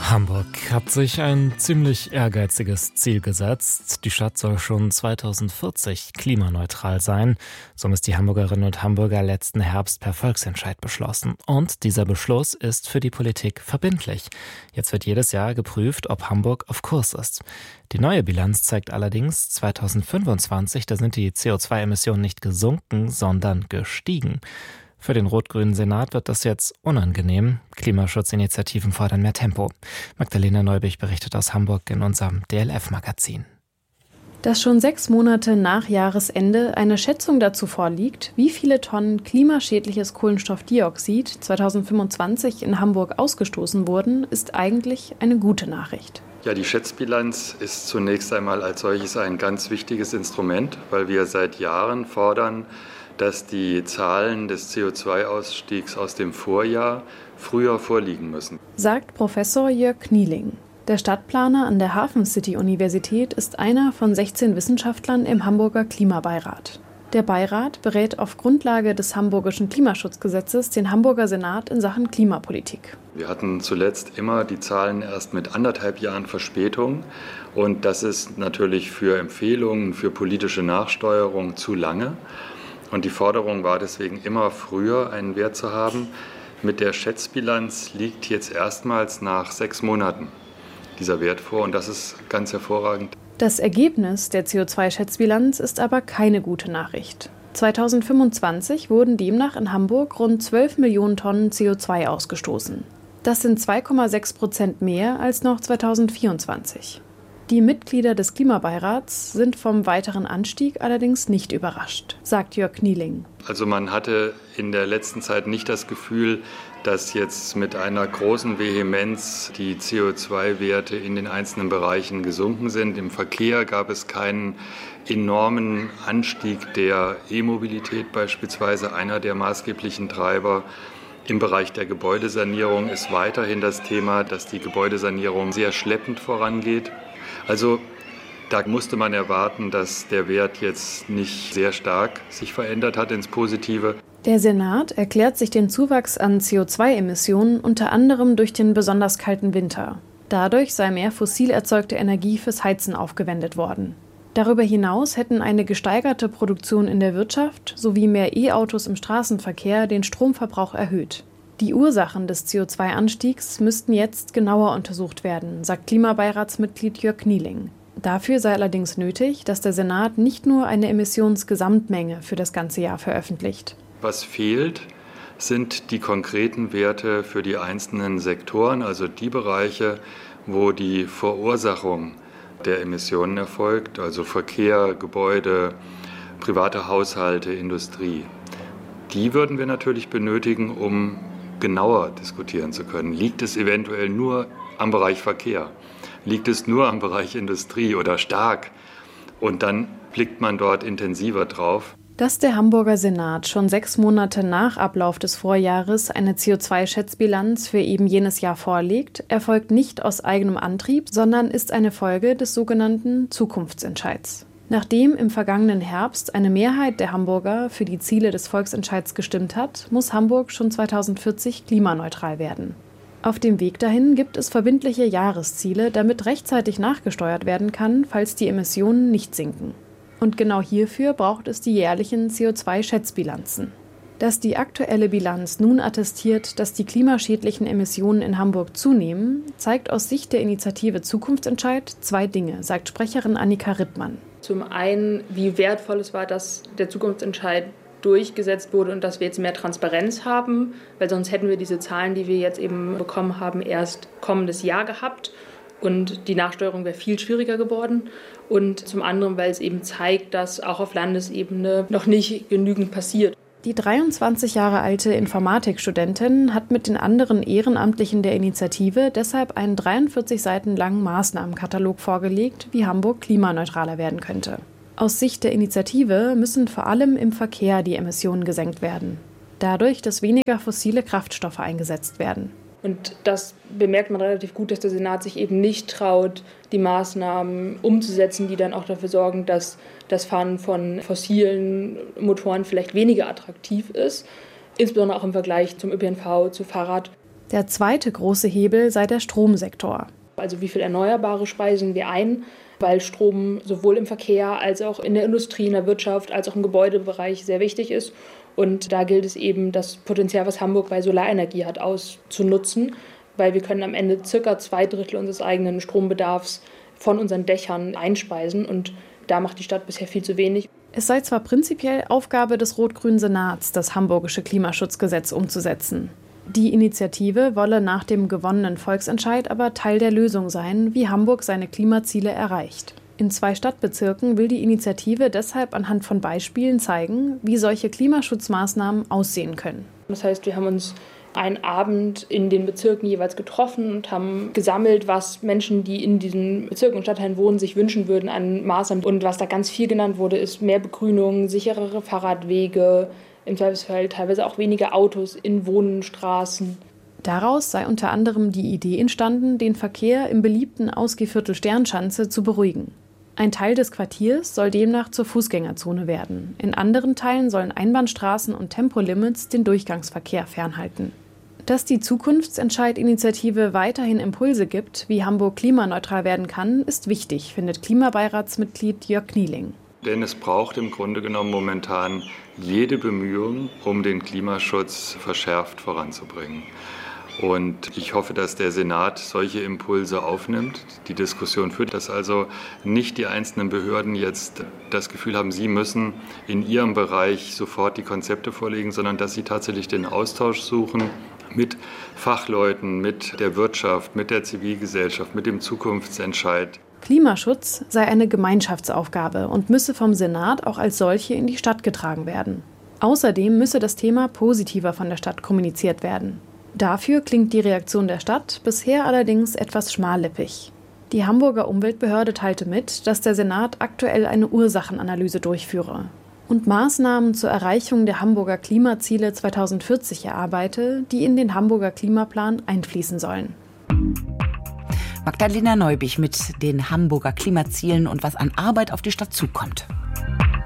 Hamburg hat sich ein ziemlich ehrgeiziges Ziel gesetzt. Die Stadt soll schon 2040 klimaneutral sein. So haben es die Hamburgerinnen und Hamburger letzten Herbst per Volksentscheid beschlossen. Und dieser Beschluss ist für die Politik verbindlich. Jetzt wird jedes Jahr geprüft, ob Hamburg auf Kurs ist. Die neue Bilanz zeigt allerdings, 2025, da sind die CO2-Emissionen nicht gesunken, sondern gestiegen. Für den rot-grünen Senat wird das jetzt unangenehm. Klimaschutzinitiativen fordern mehr Tempo. Magdalena Neubich berichtet aus Hamburg in unserem DLF-Magazin. Dass schon 6 Monate nach Jahresende eine Schätzung dazu vorliegt, wie viele Tonnen klimaschädliches Kohlenstoffdioxid 2025 in Hamburg ausgestoßen wurden, ist eigentlich eine gute Nachricht. Ja, die Schätzbilanz ist zunächst einmal als solches ein ganz wichtiges Instrument, weil wir seit Jahren fordern, dass die Zahlen des CO2-Ausstiegs aus dem Vorjahr früher vorliegen müssen, sagt Professor Jörg Knieling. Der Stadtplaner an der Hafen City Universität ist einer von 16 Wissenschaftlern im Hamburger Klimabeirat. Der Beirat berät auf Grundlage des Hamburgischen Klimaschutzgesetzes den Hamburger Senat in Sachen Klimapolitik. Wir hatten zuletzt immer die Zahlen erst mit 1,5 Jahren Verspätung. Und das ist natürlich für Empfehlungen, für politische Nachsteuerung zu lange. Und die Forderung war deswegen immer früher einen Wert zu haben. Mit der Schätzbilanz liegt jetzt erstmals nach 6 Monaten dieser Wert vor und das ist ganz hervorragend. Das Ergebnis der CO2-Schätzbilanz ist aber keine gute Nachricht. 2025 wurden demnach in Hamburg rund 12 Millionen Tonnen CO2 ausgestoßen. Das sind 2,6% mehr als noch 2024. Die Mitglieder des Klimabeirats sind vom weiteren Anstieg allerdings nicht überrascht, sagt Jörg Knieling. Also man hatte in der letzten Zeit nicht das Gefühl, dass jetzt mit einer großen Vehemenz die CO2-Werte in den einzelnen Bereichen gesunken sind. Im Verkehr gab es keinen enormen Anstieg der E-Mobilität beispielsweise, einer der maßgeblichen Treiber. Im Bereich der Gebäudesanierung ist weiterhin das Thema, dass die Gebäudesanierung sehr schleppend vorangeht. Also da musste man erwarten, dass der Wert jetzt nicht sehr stark sich verändert hat ins Positive. Der Senat erklärt sich den Zuwachs an CO2-Emissionen unter anderem durch den besonders kalten Winter. Dadurch sei mehr fossil erzeugte Energie fürs Heizen aufgewendet worden. Darüber hinaus hätten eine gesteigerte Produktion in der Wirtschaft sowie mehr E-Autos im Straßenverkehr den Stromverbrauch erhöht. Die Ursachen des CO2-Anstiegs müssten jetzt genauer untersucht werden, sagt Klimabeiratsmitglied Jörg Knieling. Dafür sei allerdings nötig, dass der Senat nicht nur eine Emissionsgesamtmenge für das ganze Jahr veröffentlicht. Was fehlt, sind die konkreten Werte für die einzelnen Sektoren, also die Bereiche, wo die Verursachung der Emissionen erfolgt, also Verkehr, Gebäude, private Haushalte, Industrie. Die würden wir natürlich benötigen, um genauer diskutieren zu können. Liegt es eventuell nur am Bereich Verkehr? Liegt es nur am Bereich Industrie oder stark? Und dann blickt man dort intensiver drauf. Dass der Hamburger Senat schon 6 Monate nach Ablauf des Vorjahres eine CO2-Schätzbilanz für eben jenes Jahr vorlegt, erfolgt nicht aus eigenem Antrieb, sondern ist eine Folge des sogenannten Zukunftsentscheids. Nachdem im vergangenen Herbst eine Mehrheit der Hamburger für die Ziele des Volksentscheids gestimmt hat, muss Hamburg schon 2040 klimaneutral werden. Auf dem Weg dahin gibt es verbindliche Jahresziele, damit rechtzeitig nachgesteuert werden kann, falls die Emissionen nicht sinken. Und genau hierfür braucht es die jährlichen CO2-Schätzbilanzen. Dass die aktuelle Bilanz nun attestiert, dass die klimaschädlichen Emissionen in Hamburg zunehmen, zeigt aus Sicht der Initiative Zukunftsentscheid 2 Dinge, sagt Sprecherin Annika Rittmann. Zum einen, wie wertvoll es war, dass der Zukunftsentscheid durchgesetzt wurde und dass wir jetzt mehr Transparenz haben, weil sonst hätten wir diese Zahlen, die wir jetzt eben bekommen haben, erst kommendes Jahr gehabt und die Nachsteuerung wäre viel schwieriger geworden. Und zum anderen, weil es eben zeigt, dass auch auf Landesebene noch nicht genügend passiert. Die 23 Jahre alte Informatikstudentin hat mit den anderen Ehrenamtlichen der Initiative deshalb einen 43 Seiten langen Maßnahmenkatalog vorgelegt, wie Hamburg klimaneutraler werden könnte. Aus Sicht der Initiative müssen vor allem im Verkehr die Emissionen gesenkt werden. Dadurch, dass weniger fossile Kraftstoffe eingesetzt werden. Und das bemerkt man relativ gut, dass der Senat sich eben nicht traut, die Maßnahmen umzusetzen, die dann auch dafür sorgen, dass das Fahren von fossilen Motoren vielleicht weniger attraktiv ist, insbesondere auch im Vergleich zum ÖPNV, zu Fahrrad. Der zweite große Hebel sei der Stromsektor. Also wie viel Erneuerbare speisen wir ein, weil Strom sowohl im Verkehr als auch in der Industrie, in der Wirtschaft, als auch im Gebäudebereich sehr wichtig ist. Und da gilt es eben, das Potenzial, was Hamburg bei Solarenergie hat, auszunutzen, weil wir können am Ende ca. 2/3 unseres eigenen Strombedarfs von unseren Dächern einspeisen. Und da macht die Stadt bisher viel zu wenig. Es sei zwar prinzipiell Aufgabe des rot-grünen Senats, das hamburgische Klimaschutzgesetz umzusetzen. Die Initiative wolle nach dem gewonnenen Volksentscheid aber Teil der Lösung sein, wie Hamburg seine Klimaziele erreicht. In 2 Stadtbezirken will die Initiative deshalb anhand von Beispielen zeigen, wie solche Klimaschutzmaßnahmen aussehen können. Das heißt, wir haben uns einen Abend in den Bezirken jeweils getroffen und haben gesammelt, was Menschen, die in diesen Bezirken und Stadtteilen wohnen, sich wünschen würden an Maßnahmen. Und was da ganz viel genannt wurde, ist mehr Begrünung, sicherere Fahrradwege, im Zweifelsfall teilweise auch weniger Autos in Wohnstraßen. Daraus sei unter anderem die Idee entstanden, den Verkehr im beliebten Ausgehviertel Sternschanze zu beruhigen. Ein Teil des Quartiers soll demnach zur Fußgängerzone werden. In anderen Teilen sollen Einbahnstraßen und Tempolimits den Durchgangsverkehr fernhalten. Dass die Zukunftsentscheid-Initiative weiterhin Impulse gibt, wie Hamburg klimaneutral werden kann, ist wichtig, findet Klimabeiratsmitglied Jörg Knieling. Denn es braucht im Grunde genommen momentan jede Bemühung, um den Klimaschutz verschärft voranzubringen. Und ich hoffe, dass der Senat solche Impulse aufnimmt, die Diskussion führt, dass also nicht die einzelnen Behörden jetzt das Gefühl haben, sie müssen in ihrem Bereich sofort die Konzepte vorlegen, sondern dass sie tatsächlich den Austausch suchen mit Fachleuten, mit der Wirtschaft, mit der Zivilgesellschaft, mit dem Zukunftsentscheid. Klimaschutz sei eine Gemeinschaftsaufgabe und müsse vom Senat auch als solche in die Stadt getragen werden. Außerdem müsse das Thema positiver von der Stadt kommuniziert werden. Dafür klingt die Reaktion der Stadt bisher allerdings etwas schmallippig. Die Hamburger Umweltbehörde teilte mit, dass der Senat aktuell eine Ursachenanalyse durchführe und Maßnahmen zur Erreichung der Hamburger Klimaziele 2040 erarbeite, die in den Hamburger Klimaplan einfließen sollen. Magdalena Neubich mit den Hamburger Klimazielen und was an Arbeit auf die Stadt zukommt.